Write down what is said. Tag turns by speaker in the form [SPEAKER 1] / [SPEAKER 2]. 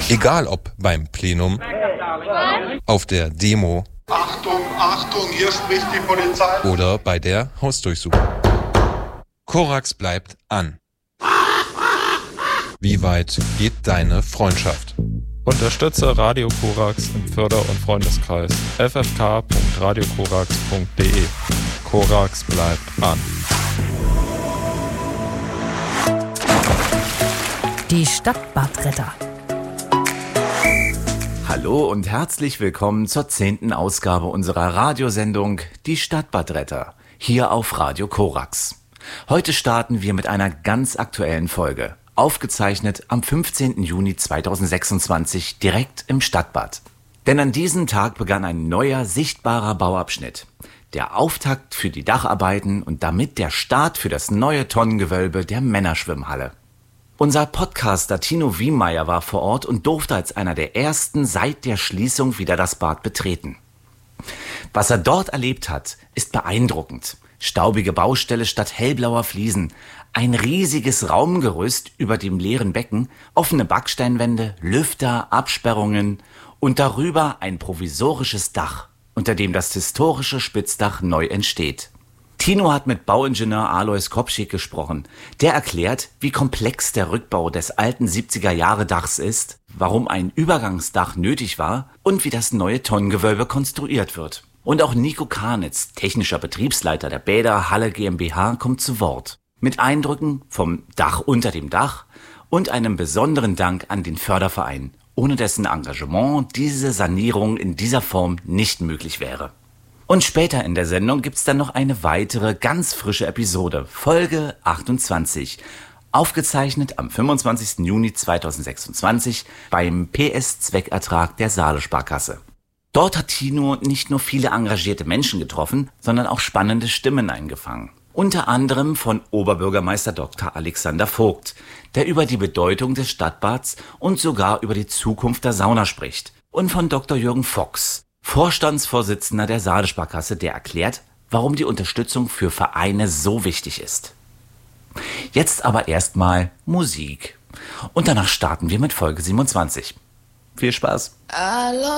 [SPEAKER 1] Egal ob beim Plenum, auf der Demo
[SPEAKER 2] Achtung, Achtung, hier spricht die Polizei.
[SPEAKER 1] oder bei der Hausdurchsuchung. Korax bleibt an. Wie weit geht deine Freundschaft?
[SPEAKER 3] Unterstütze Radio Korax im Förder- und Freundeskreis ffk.radiokorax.de. Korax bleibt an.
[SPEAKER 4] Die Stadtbadretter.
[SPEAKER 5] Hallo und herzlich willkommen zur 10. Ausgabe unserer Radiosendung Die Stadtbadretter, hier auf Radio Korax. Heute starten wir mit einer ganz aktuellen Folge, aufgezeichnet am 15. Juni 2026 direkt im Stadtbad. Denn an diesem Tag begann ein neuer, sichtbarer Bauabschnitt. Der Auftakt für die Dacharbeiten und damit der Start für das neue Tonnengewölbe der Männerschwimmhalle. Unser Podcaster Tino Wiemeyer war vor Ort und durfte als einer der ersten seit der Schließung wieder das Bad betreten. Was er dort erlebt hat, ist beeindruckend. Staubige Baustelle statt hellblauer Fliesen, ein riesiges Raumgerüst über dem leeren Becken, offene Backsteinwände, Lüfter, Absperrungen und darüber ein provisorisches Dach, unter dem das historische Spitzdach neu entsteht. Tino hat mit Bauingenieur Alois Kopschick gesprochen. Der erklärt, wie komplex der Rückbau des alten 70er-Jahre-Dachs ist, warum ein Übergangsdach nötig war und wie das neue Tonnengewölbe konstruiert wird. Und auch Nico Karnitz, technischer Betriebsleiter der Bäder Halle GmbH, kommt zu Wort. Mit Eindrücken vom Dach unter dem Dach und einem besonderen Dank an den Förderverein, ohne dessen Engagement diese Sanierung in dieser Form nicht möglich wäre. Und später in der Sendung gibt's dann noch eine weitere, ganz frische Episode, Folge 28, aufgezeichnet am 25. Juni 2026 beim PS-Zweckertrag der Saale-Sparkasse. Dort hat Tino nicht nur viele engagierte Menschen getroffen, sondern auch spannende Stimmen eingefangen. Unter anderem von Oberbürgermeister Dr. Alexander Vogt, der über die Bedeutung des Stadtbads und sogar über die Zukunft der Sauna spricht. Und von Dr. Jürgen Fox, Vorstandsvorsitzender der Saale-Sparkasse, der erklärt, warum die Unterstützung für Vereine so wichtig ist. Jetzt aber erstmal Musik. Und danach starten wir mit Folge 27. Viel Spaß!